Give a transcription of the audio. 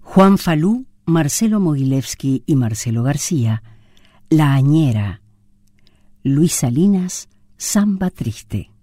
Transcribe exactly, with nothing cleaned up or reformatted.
Juan Falú, Marcelo Mogilevsky y Marcelo García, La Añera. Luis Salinas, Samba Triste.